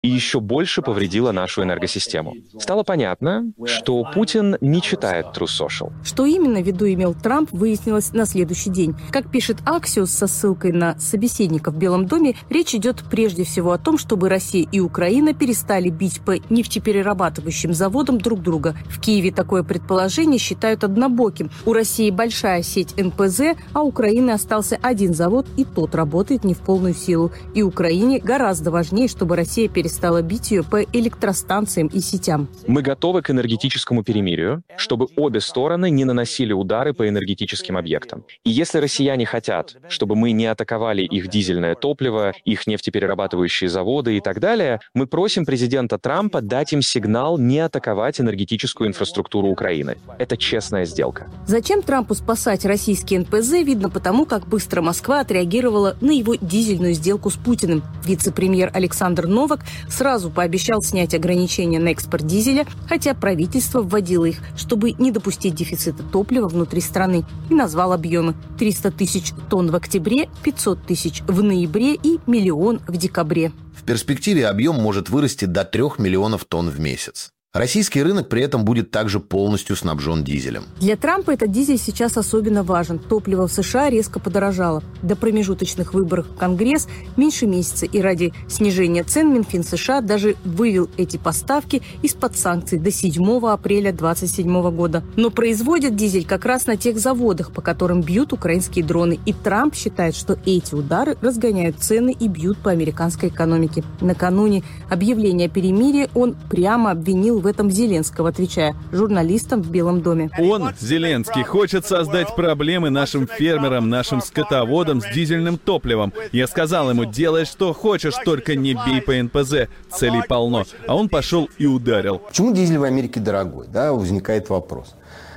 и еще больше повредила нашу энергосистему. Стало понятно, что Путин не читает True Social. Что именно в виду имел Трамп, выяснилось на следующий день. Как пишет Axios со ссылкой на собеседника в Белом доме, речь идет прежде всего о том, чтобы Россия и Украина перестали бить по нефтеперерабатывающим заводам друг друга. В Киеве такое предположение считают однобоким. У России большая сеть НПЗ, а у Украины остался один завод, и тот работает не в полную силу. И Украине гораздо важнее, чтобы Россия перестала бить ее по электростанциям и сетям. Мы готовы к энергетическому перемирию, чтобы обе стороны не наносили удары по энергетическим объектам. И если россияне хотят, чтобы мы не атаковали их дизельное топливо, их нефтеперерабатывающие заводы и так далее, мы просим президента Трампа дать им сигнал не атаковать энергетическую инфраструктуру Украины. Это честная сделка. Зачем Трампу спасать российские НПЗ, видно потому, как быстро Москва отреагировала на его дизельную сделку с Путиным. Вице-премьер Александр Новак сразу пообещал снять ограничения на экспорт дизеля, хотя правительство вводило их, чтобы не допустить дефицита топлива внутри страны, и назвал объемы: 300 тысяч тонн в октябре, 500 тысяч в ноябре и 1 миллион в декабре. В перспективе объем может вырасти до 3 миллионов тонн в месяц. Российский рынок при этом будет также полностью снабжен дизелем. Для Трампа этот дизель сейчас особенно важен. Топливо в США резко подорожало. До промежуточных выборов в Конгресс меньше месяца, и ради снижения цен Минфин США даже вывел эти поставки из-под санкций до 7 апреля 2027 года. Но производят дизель как раз на тех заводах, по которым бьют украинские дроны. И Трамп считает, что эти удары разгоняют цены и бьют по американской экономике. Накануне объявления перемирия он прямо обвинил в этом Зеленского, отвечая журналистам в Белом доме. Он, Зеленский, хочет создать проблемы нашим фермерам, нашим скотоводам с дизельным топливом. Я сказал ему: делай что хочешь, только не бей по НПЗ, целей полно. А он пошел и ударил. Почему дизель в Америке дорогой? Да, возникает вопрос.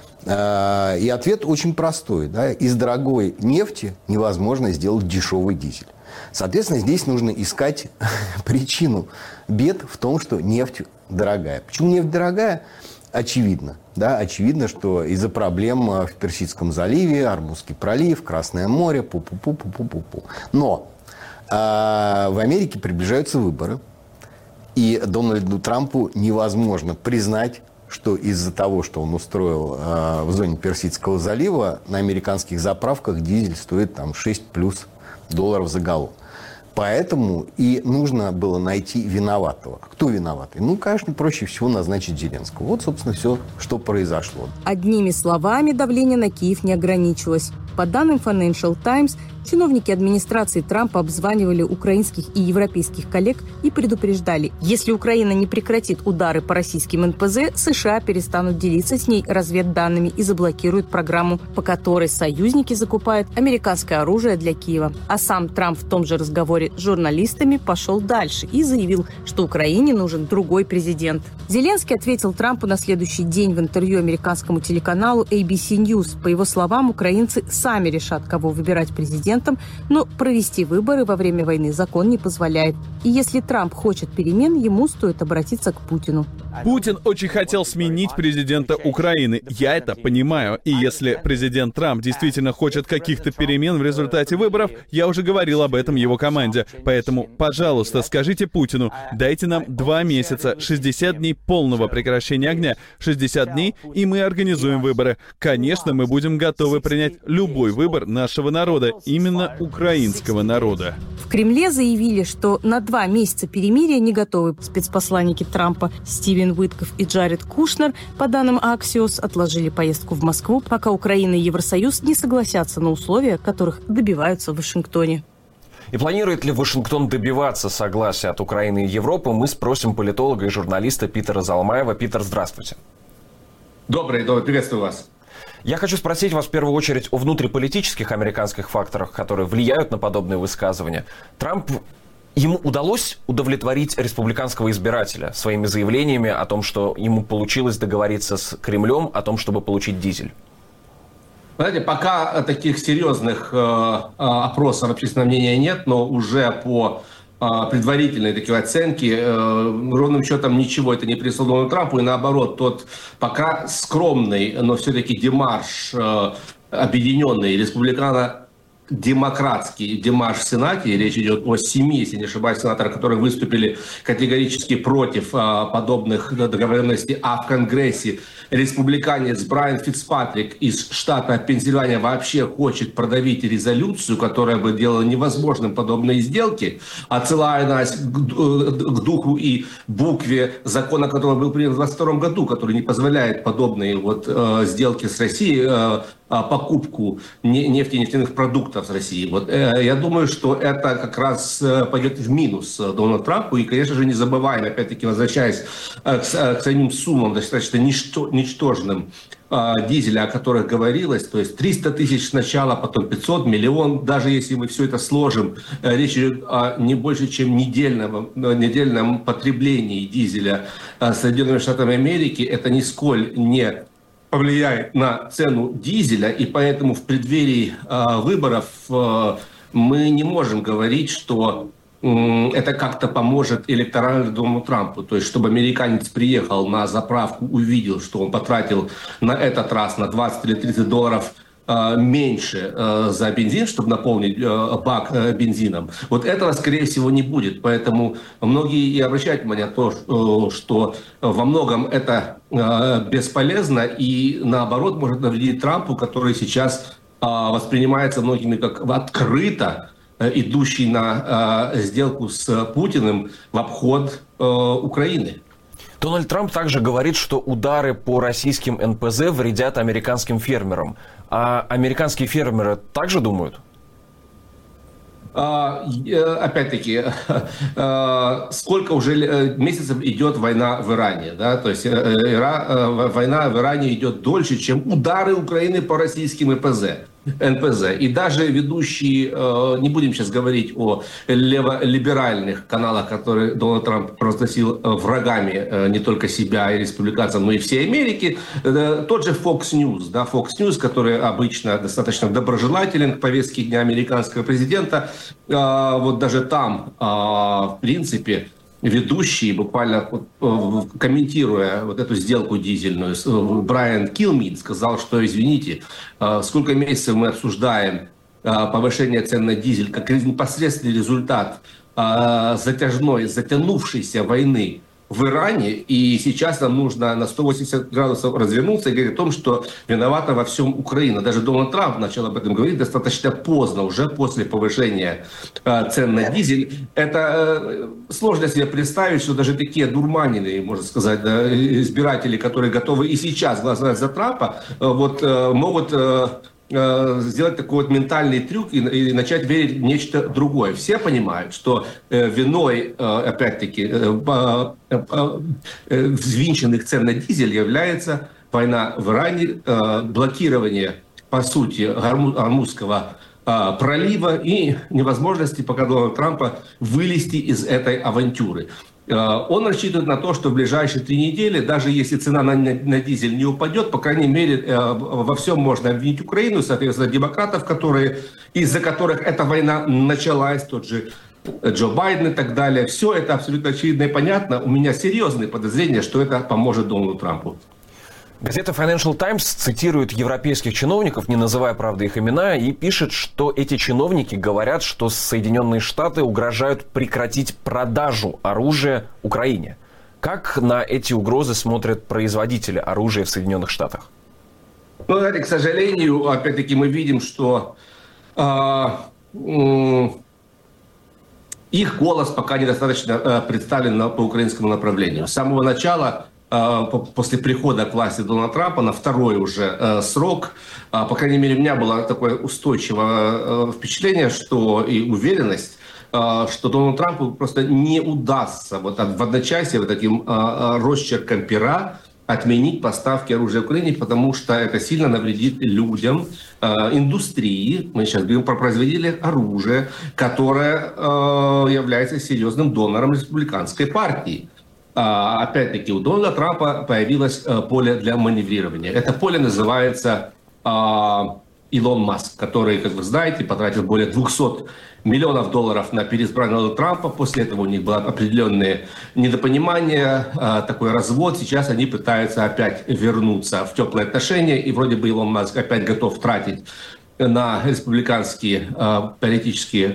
И ответ очень простой. Да? Из дорогой нефти невозможно сделать дешевый дизель. Соответственно, здесь нужно искать причину бед в том, что нефть дорогая. Почему нефть дорогая? Очевидно. Да? Очевидно, что из-за проблем в Персидском заливе, Ормузский пролив, Красное море, пу-пу-пу-пу-пу-пу. Но в Америке приближаются выборы, и Дональду Трампу невозможно признать, что из-за того, что он устроил в зоне Персидского залива, на американских заправках дизель стоит там 6+ долларов за галлон. Поэтому и нужно было найти виноватого. Кто виноватый? Ну, конечно, проще всего назначить Зеленского. Вот, собственно, все, что произошло. Одними словами давление на Киев не ограничилось. По данным Financial Times, чиновники администрации Трампа обзванивали украинских и европейских коллег и предупреждали: если Украина не прекратит удары по российским НПЗ, США перестанут делиться с ней разведданными и заблокируют программу, по которой союзники закупают американское оружие для Киева. А сам Трамп в том же разговоре с журналистами пошел дальше и заявил, что Украине нужен другой президент. Зеленский ответил Трампу на следующий день в интервью американскому телеканалу ABC News. По его словам, украинцы сами решат, кого выбирать президентом, но провести выборы во время войны закон не позволяет. И если Трамп хочет перемен, ему стоит обратиться к Путину. Путин очень хотел сменить президента Украины. Я это понимаю. И если президент Трамп действительно хочет каких-то перемен в результате выборов, я уже говорил об этом его команде. Поэтому, пожалуйста, скажите Путину: дайте нам 2 месяца, 60 дней полного прекращения огня, 60 дней, и мы организуем выборы. Конечно, мы будем готовы принять любой выбор нашего народа, именно украинского народа. В Кремле заявили, что на 2 месяца перемирия не готовы. Спецпосланники Трампа Стивен Уитков и Джаред Кушнер, по данным Axios, отложили поездку в Москву, пока Украина и Евросоюз не согласятся на условия, которых добиваются в Вашингтоне. И планирует ли Вашингтон добиваться согласия от Украины и Европы, мы спросим политолога и журналиста Питера Залмаева. Питер, здравствуйте. Добрый, приветствую вас. Я хочу спросить вас в первую очередь о внутриполитических американских факторах, которые влияют на подобные высказывания. Ему удалось удовлетворить республиканского избирателя своими заявлениями о том, что ему получилось договориться с Кремлем о том, чтобы получить дизель? Знаете, пока таких серьезных опросов общественного мнения нет, но уже по предварительной такой оценке ровным счетом ничего это не принесло Дональду Трампу, и наоборот, тот пока скромный, но все-таки демарш объединенный демократский демарш в Сенате, и речь идет о 7, если не ошибаюсь, сенаторах, которые выступили категорически против подобных договоренностей, а в Конгрессе республиканец Брайан Фицпатрик из штата Пенсильвания вообще хочет продавить резолюцию, которая бы делала невозможным подобные сделки, отсылая нас к духу и букве закона, который был принят в 2022 году, который не позволяет подобные сделки с Россией, покупку нефти и нефтяных продуктов с России. Я думаю, что это как раз пойдет в минус Дональду Трампу. И, конечно же, не забываем, опять-таки, возвращаясь к самим суммам, достаточно ничтожным дизеля, о которых говорилось, то есть 300 тысяч сначала, потом 500, миллион. Даже если мы все это сложим, речь идет о не больше, чем недельном потреблении дизеля Соединенными Штатами Америки. Это нисколь не повлияет на цену дизеля, и поэтому в преддверии выборов мы не можем говорить, что это как-то поможет электорально Дональду Трампу. То есть, чтобы американец приехал на заправку, увидел, что он потратил на этот раз на 20 или 30 долларов меньше за бензин, чтобы наполнить бак бензином. Этого, скорее всего, не будет. Поэтому многие и обращают внимание на то, что во многом это бесполезно и, наоборот, может навредить Трампу, который сейчас воспринимается многими как открыто идущий на сделку с Путиным в обход Украины. Дональд Трамп также говорит, что удары по российским НПЗ вредят американским фермерам. А американские фермеры также думают? Опять-таки, сколько уже месяцев идет война в Иране, да? То есть война в Иране идет дольше, чем удары Украины по российским НПЗ. И даже ведущие, не будем сейчас говорить о леволиберальных каналах, которые Дональд Трамп провозгласил врагами не только себя и республиканцев, но и всей Америки, тот же Fox News, который обычно достаточно доброжелателен к повестке дня американского президента, даже там, в принципе, ведущий, буквально комментируя эту сделку дизельную, Брайан Килмин сказал, что, извините, сколько месяцев мы обсуждаем повышение цен на дизель как непосредственный результат затянувшейся войны в Иране, и сейчас нам нужно на 180 градусов развернуться и говорить о том, что виновата во всем Украина. Даже Дональд Трамп начал об этом говорить достаточно поздно, уже после повышения цен на дизель. Это сложно себе представить, что даже такие дурманины, можно сказать, избиратели, которые готовы и сейчас голосовать за Трампа, могут сделать такой ментальный трюк и начать верить в нечто другое. Все понимают, что виной, опять-таки, взвинченных цен на дизель является война в Иране, блокирование, по сути, Гормузского пролива и невозможности пока Дональда Трампа вылезти из этой авантюры. Он рассчитывает на то, что в ближайшие 3 недели, даже если цена на дизель не упадет, по крайней мере, во всем можно обвинить Украину, соответственно, демократов, из-за которых эта война началась, тот же Джо Байден и так далее. Все это абсолютно очевидно и понятно. У меня серьезные подозрения, что это поможет Дональду Трампу. Газета Financial Times цитирует европейских чиновников, не называя, правда, их имена, и пишет, что эти чиновники говорят, что Соединенные Штаты угрожают прекратить продажу оружия Украине. Как на эти угрозы смотрят производители оружия в Соединенных Штатах? К сожалению, опять-таки мы видим, что их голос пока недостаточно представлен по украинскому направлению. С самого начала, после прихода к власти Дональда Трампа на второй уже срок, по крайней мере, у меня было такое устойчивое впечатление, что и уверенность, что Дональду Трампу просто не удастся в одночасье таким росчерком пера отменить поставки оружия Украине, потому что это сильно навредит людям, индустрии. Мы сейчас говорим про производителей оружия, которая является серьезным донором республиканской партии. Опять-таки, у Дональда Трампа появилось поле для маневрирования. Это поле называется Илон Маск, который, как вы знаете, потратил более 200 миллионов долларов на переизбрание Дональда Трампа. После этого у них было определенное недопонимание, такой развод. Сейчас они пытаются опять вернуться в теплые отношения. И вроде бы Илон Маск опять готов тратить на республиканские политические,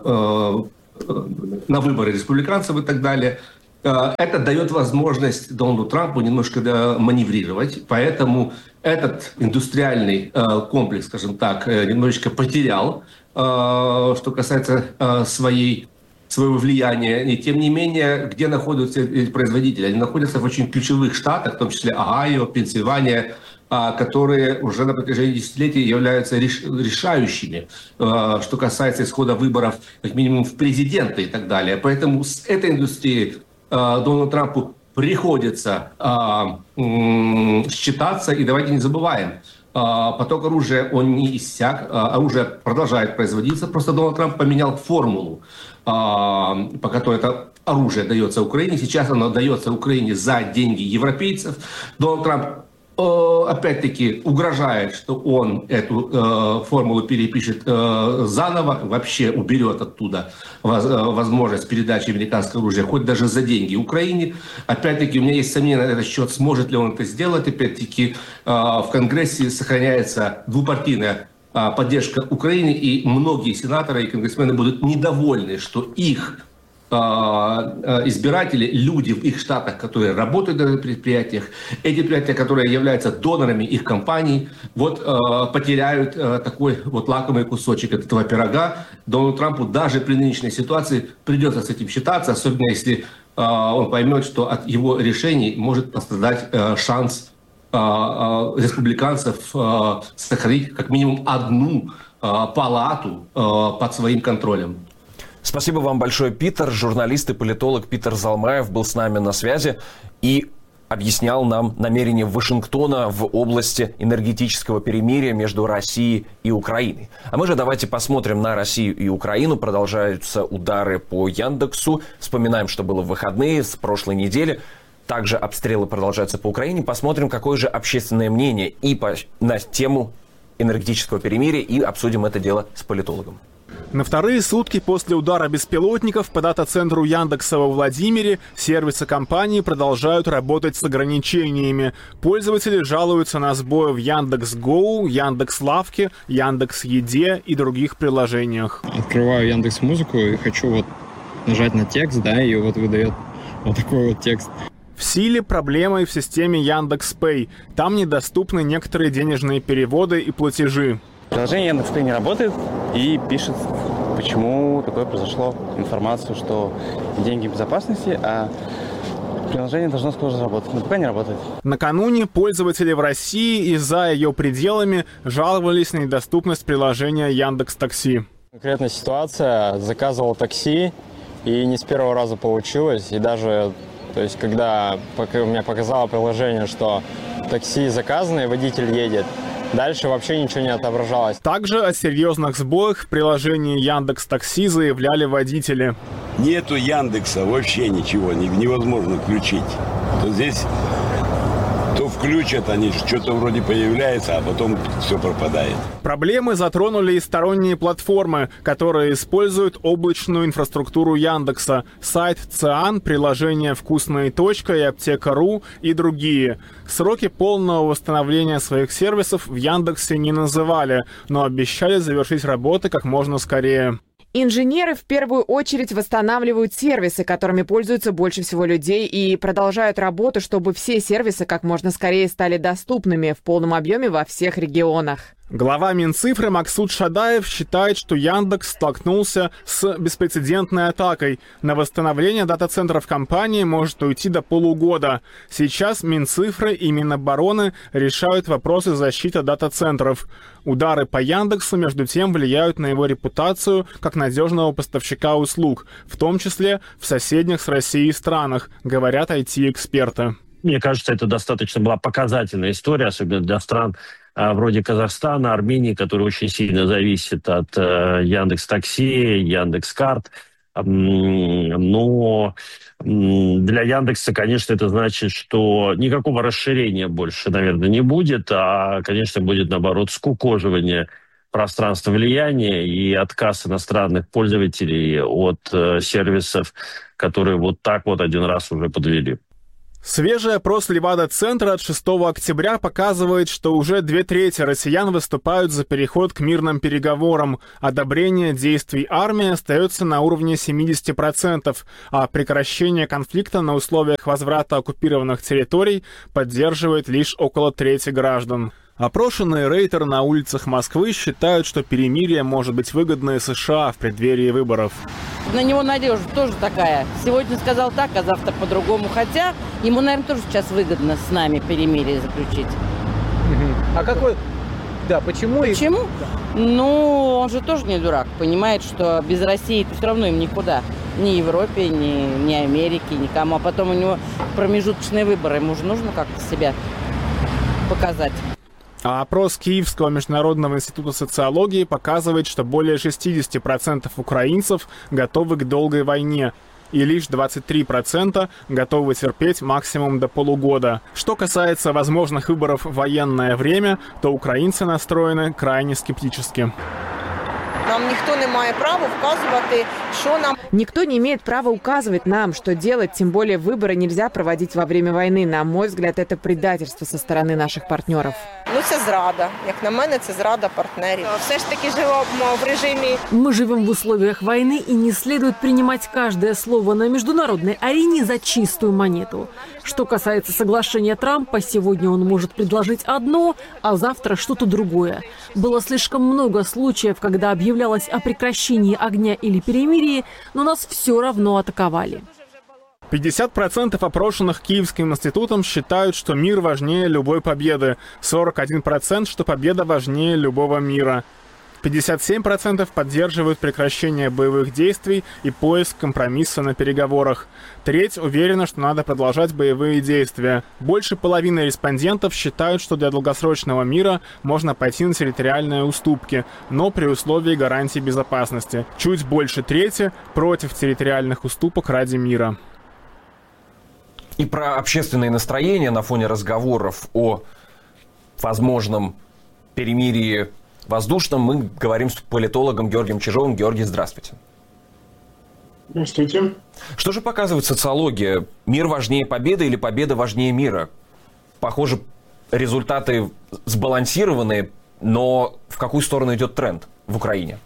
на выборы республиканцев и так далее. Это дает возможность Дональду Трампу немножко маневрировать, поэтому этот индустриальный комплекс, скажем так, немножечко потерял, что касается своего влияния. И тем не менее, где находятся эти производители? Они находятся в очень ключевых штатах, в том числе Огайо, Пенсильвания, которые уже на протяжении десятилетий являются решающими, что касается исхода выборов, как минимум, в президенты и так далее. Поэтому с этой индустрией Дональду Трампу приходится считаться. И давайте не забываем, поток оружия, он не иссяк, оружие продолжает производиться, просто Дональд Трамп поменял формулу, по которой это оружие дается Украине. Сейчас оно дается Украине за деньги европейцев. Дональд Трамп опять-таки угрожает, что он эту формулу перепишет заново, вообще уберет оттуда возможность передачи американского оружия, хоть даже за деньги Украине. Опять-таки у меня есть сомнения на этот счет, сможет ли он это сделать. Опять-таки в Конгрессе сохраняется двупартийная поддержка Украины, и многие сенаторы и конгрессмены будут недовольны, что их избиратели, люди в их штатах, которые работают на предприятиях, эти предприятия, которые являются донорами их компаний, потеряют такой лакомый кусочек этого пирога. Дональду Трампу даже при нынешней ситуации придется с этим считаться, особенно если он поймет, что от его решений может пострадать шанс республиканцев сохранить как минимум одну палату под своим контролем. Спасибо вам большое, Питер. Журналист и политолог Питер Залмаев был с нами на связи и объяснял нам намерения Вашингтона в области энергетического перемирия между Россией и Украиной. А мы же давайте посмотрим на Россию и Украину. Продолжаются удары по Яндексу. Вспоминаем, что было в выходные с прошлой недели. Также обстрелы продолжаются по Украине. Посмотрим, какое же общественное мнение на тему энергетического перемирия, и обсудим это дело с политологом. На вторые сутки после удара беспилотников по дата-центру Яндекса во Владимире сервисы компании продолжают работать с ограничениями. Пользователи жалуются на сбои в Яндекс.Гоу, Яндекс.Лавке, Яндекс.Еде и других приложениях. Открываю Яндекс.Музыку и хочу нажать на текст, и выдает такой текст. В силе проблемы в системе Яндекс.Пэй. Там недоступны некоторые денежные переводы и платежи. Приложение Яндекс.Пэй не работает и пишет, почему такое произошло, информацию, что деньги в безопасности, а приложение должно скоро заработать, но пока не работает. Накануне пользователи в России и за ее пределами жаловались на недоступность приложения Яндекс.Такси. Конкретная ситуация, заказывал такси, и не с первого раза получилось, и даже, когда у меня показало приложение, что такси заказано и водитель едет, дальше вообще ничего не отображалось. Также о серьезных сбоях в приложении Яндекс.Такси заявляли водители. Нету Яндекса, вообще ничего невозможно включить. То здесь то включат, они что-то вроде появляется, а потом все пропадает. Проблемы затронули и сторонние платформы, которые используют облачную инфраструктуру Яндекса. Сайт Циан, приложение «Вкусная точка» и Аптека.ру и другие. Сроки полного восстановления своих сервисов в Яндексе не называли, но обещали завершить работы как можно скорее. Инженеры в первую очередь восстанавливают сервисы, которыми пользуются больше всего людей, и продолжают работу, чтобы все сервисы как можно скорее стали доступными в полном объеме во всех регионах. Глава Минцифры Максут Шадаев считает, что Яндекс столкнулся с беспрецедентной атакой. На восстановление дата-центров компании может уйти до полугода. Сейчас Минцифры и Минобороны решают вопросы защиты дата-центров. Удары по Яндексу, между тем, влияют на его репутацию как надежного поставщика услуг, в том числе в соседних с Россией странах, говорят IT-эксперты. Мне кажется, это достаточно была показательная история, особенно для стран вроде Казахстана, Армении, которые очень сильно зависят от Яндекс.Такси, Яндекс.Карт. Но для Яндекса, конечно, это значит, что никакого расширения больше, наверное, не будет, а, конечно, будет, наоборот, скукоживание пространства влияния и отказ иностранных пользователей от сервисов, которые так один раз уже подвели. Свежий опрос Левада-центра от 6 октября показывает, что уже 2/3 россиян выступают за переход к мирным переговорам. Одобрение действий армии остается на уровне 70%, а прекращение конфликта на условиях возврата оккупированных территорий поддерживает лишь около трети граждан. Опрошенные рейтеры на улицах Москвы считают, что перемирие может быть выгодно и США в преддверии выборов. На него надежда тоже такая. Сегодня сказал так, а завтра по-другому. Хотя ему, наверное, тоже сейчас выгодно с нами перемирие заключить. А какой? Да, почему? Почему? Ну, он же тоже не дурак. Понимает, что без России-то все равно им никуда. Ни Европе, ни Америке, никому. А потом у него промежуточные выборы. Ему же нужно как-то себя показать. А опрос Киевского международного института социологии показывает, что более 60% украинцев готовы к долгой войне, и лишь 23% готовы терпеть максимум до полугода. Что касается возможных выборов в военное время, то украинцы настроены крайне скептически. Нам ніхто не має права вказувати, що нам... Никто не имеет права указывать нам, что делать, тем более выборы нельзя проводить во время войны. На мой взгляд, это предательство со стороны наших партнеров. Ну, це зрада. Як на мене, це зрада партнерів. Все ж таки живемо в режимі... Мы живем в условиях войны, и не следует принимать каждое слово на международной арене за чистую монету. Что касается соглашения Трампа, сегодня он может предложить одно, а завтра что-то другое. Было слишком много случаев, когда объявлялось о прекращении огня или перемирии, но нас все равно атаковали. 50% опрошенных Киевским институтом считают, что мир важнее любой победы. 41%, что победа важнее любого мира. 57% поддерживают прекращение боевых действий и поиск компромисса на переговорах. Треть уверена, что надо продолжать боевые действия. Больше половины респондентов считают, что для долгосрочного мира можно пойти на территориальные уступки, но при условии гарантии безопасности. Чуть больше трети против территориальных уступок ради мира. И про общественные настроения на фоне разговоров о возможном перемирии воздушном мы говорим с политологом Георгием Чижовым. Георгий, здравствуйте. Здравствуйте. Что же показывает социология? Мир важнее победы или победа важнее мира? Похоже, результаты сбалансированные, но в какую сторону идет тренд в Украине?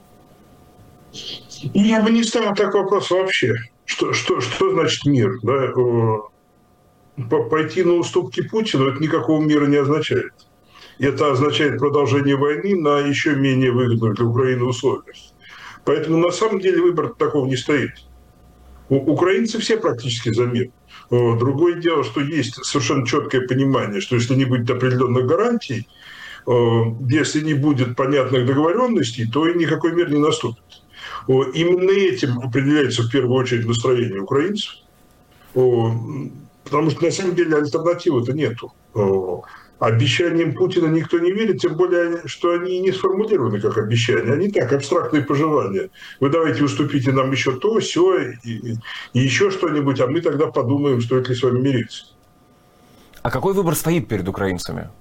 Я бы не ставил такой вопрос вообще. Что значит мир? Да? Пойти на уступки Путину – это никакого мира не означает. Это означает продолжение войны на еще менее выгодных для Украины условиях. Поэтому на самом деле выбора такого не стоит. Украинцы все практически за мир. Другое дело, что есть совершенно четкое понимание, что если не будет определенных гарантий, если не будет понятных договоренностей, то и никакой мир не наступит. Именно этим определяется в первую очередь настроение украинцев, потому что на самом деле альтернативы-то нету. Обещаниям Путина никто не верит, тем более, что они не сформулированы как обещания, они так, абстрактные пожелания. Вы давайте уступите нам еще то, сё и еще что-нибудь, а мы тогда подумаем, стоит ли с вами мириться. А какой выбор стоит перед украинцами?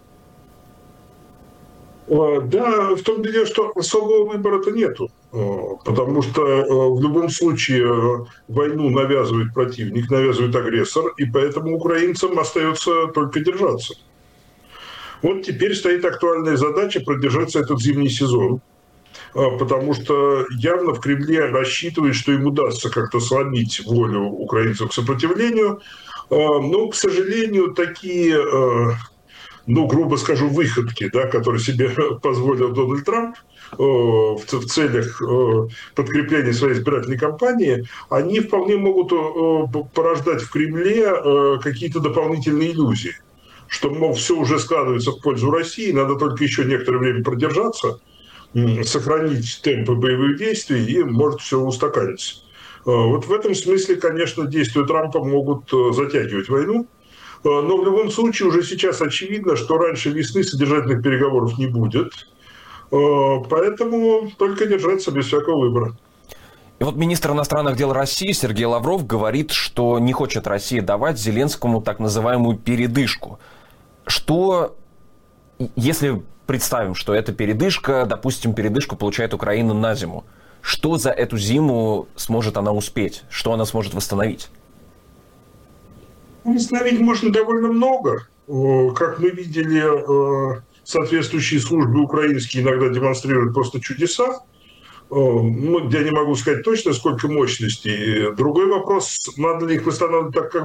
Да, в том деле, что особого выбора-то нету, потому что в любом случае войну навязывает противник, навязывает агрессор, и поэтому украинцам остается только держаться. Вот теперь стоит актуальная задача продержаться этот зимний сезон, потому что явно в Кремле рассчитывают, что им удастся как-то сломить волю украинцев к сопротивлению, но, к сожалению, такие... грубо скажу, выходки, да, которые себе позволил Дональд Трамп в целях подкрепления своей избирательной кампании, они вполне могут порождать в Кремле какие-то дополнительные иллюзии, что, мол, все уже складывается в пользу России, надо только еще некоторое время продержаться, сохранить темпы боевых действий, и может все устаканиться. Вот в этом смысле, конечно, действия Трампа могут затягивать войну. Но в любом случае уже сейчас очевидно, что раньше весны содержательных переговоров не будет. Поэтому только держаться без всякого выбора. И вот министр иностранных дел России Сергей Лавров говорит, что не хочет Россия давать Зеленскому так называемую передышку. Что, если представим, что эта передышка, допустим, передышку получает Украина на зиму, что за эту зиму сможет она успеть? Что она сможет восстановить? Восстановить можно довольно много. Как мы видели, соответствующие службы украинские иногда демонстрируют просто чудеса. Я не могу сказать точно, сколько мощностей. Другой вопрос, надо ли их восстанавливать так, как